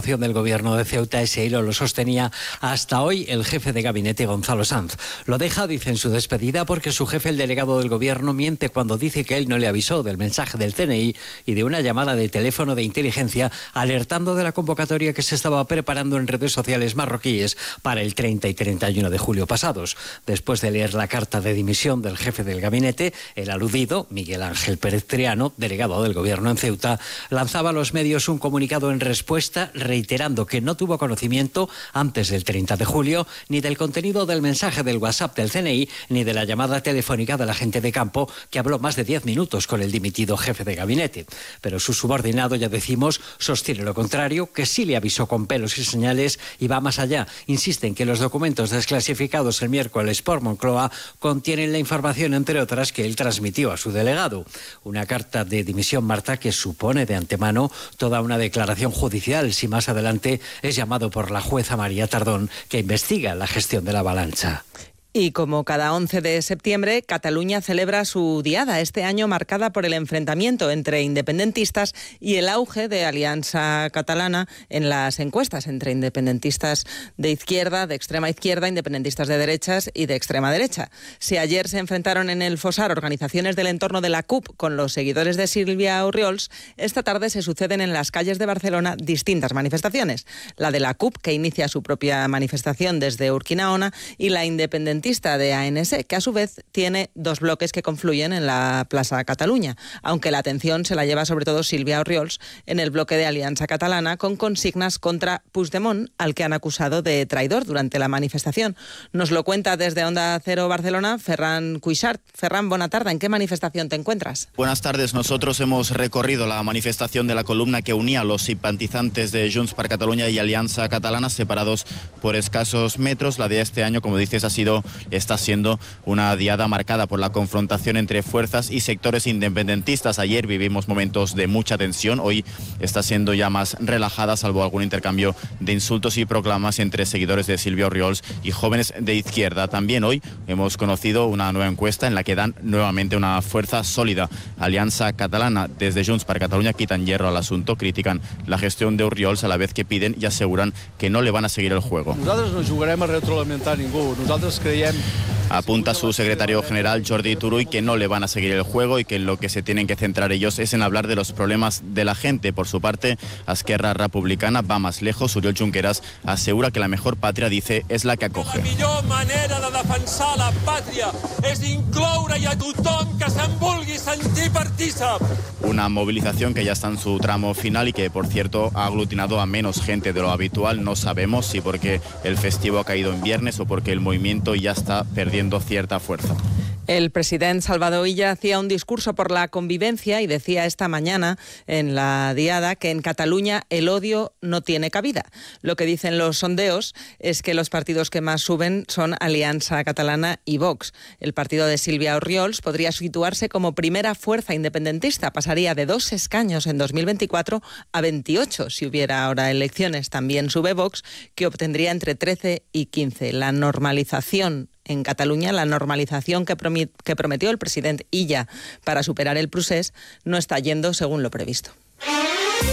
reconstrucción del gobierno de Ceuta. Ese hilo lo sostenía hasta hoy el jefe de gabinete, Gonzalo Sanz. Lo deja, dice en su despedida, porque su jefe, el delegado del gobierno, miente cuando dice que él no le avisó del mensaje del CNI y de una llamada de teléfono de inteligencia alertando de la convocatoria que se estaba preparando en redes sociales marroquíes para el 30 y 31 de julio pasados. Después de leer la carta de dimisión del jefe del gabinete, el aludido, Miguel Ángel Pérez Triano, delegado del gobierno en Ceuta, lanzaba a los medios un comunicado en respuesta reiterando que no tuvo conocimiento antes del 30 de julio ni del contenido del mensaje del WhatsApp del CNI ni de la llamada telefónica del agente de campo que habló más de 10 minutos con el dimitido jefe de gabinete. Pero su subordinado, ya decimos, sostiene lo contrario, que sí le avisó con pelos y señales y va más allá. Insiste en que los documentos desclasificados el miércoles por Moncloa contienen la información, entre otras, que él transmitió a su delegado. Una carta de dimisión, Marta, que supone de antemano toda una declaración judicial si más adelante es llamado por la jueza María Tardón, que investiga la gestión de la avalancha. Y como cada 11 de septiembre, Cataluña celebra su diada, este año marcada por el enfrentamiento entre independentistas y el auge de Alianza Catalana en las encuestas entre independentistas de izquierda, de extrema izquierda, independentistas de derechas y de extrema derecha. Si ayer se enfrentaron en el Fossar organizaciones del entorno de la CUP con los seguidores de Sílvia Orriols, esta tarde se suceden en las calles de Barcelona distintas manifestaciones. La de la CUP, que inicia su propia manifestación desde Urquinaona, y la independentista de ANC, que a su vez tiene dos bloques que confluyen en la Plaça Catalunya, aunque la atención se la lleva sobre todo Sílvia Orriols en el bloque de Alianza Catalana, con consignas contra Puigdemont, al que han acusado de traidor durante la manifestación. Nos lo cuenta desde Onda Cero Barcelona Ferran Cuixart. Ferran, buena tarde. ¿En qué manifestación te encuentras? Buenas tardes. Nosotros hemos recorrido la manifestación de la columna que unía a los simpatizantes de Junts per Catalunya y Alianza Catalana, separados por escasos metros. La de este año, como dices, está siendo una diada marcada por la confrontación entre fuerzas y sectores independentistas. Ayer vivimos momentos de mucha tensión, hoy está siendo ya más relajada, salvo algún intercambio de insultos y proclamas entre seguidores de Sílvia Orriols y jóvenes de izquierda. También hoy hemos conocido una nueva encuesta en la que dan nuevamente una fuerza sólida. Alianza Catalana, desde Junts per Catalunya, quitan hierro al asunto, critican la gestión de Orriols a la vez que piden y aseguran que no le van a seguir el juego. Nosaltres no jugarem a retroalimentar ningú. Nosaltres creiem... Apunta su secretario general Jordi Turull que no le van a seguir el juego y que en lo que se tienen que centrar ellos es en hablar de los problemas de la gente. Por su parte, Esquerra Republicana va más lejos. Oriol Junqueras asegura que la mejor patria, dice, es la que acoge. La millor manera de defensar la pàtria és incloure-hi a tothom que se'n vulgui sentir partícip. Una movilización que ya está en su tramo final y que, por cierto, ha aglutinado a menos gente de lo habitual. No sabemos si porque el festivo ha caído en viernes o porque el movimiento ya está perdiendo cierta fuerza. El presidente Salvador Illa hacía un discurso por la convivencia y decía esta mañana en la diada que en Cataluña el odio no tiene cabida. Lo que dicen los sondeos es que los partidos que más suben son Alianza Catalana y Vox. El partido de Sílvia Orriols podría situarse como primera fuerza independentista. Pasaría de 2 escaños en 2024 a 28 si hubiera ahora elecciones. También sube Vox, que obtendría entre 13 y 15. La normalización en Cataluña, la normalización que prometió el presidente Illa para superar el procés, no está yendo según lo previsto.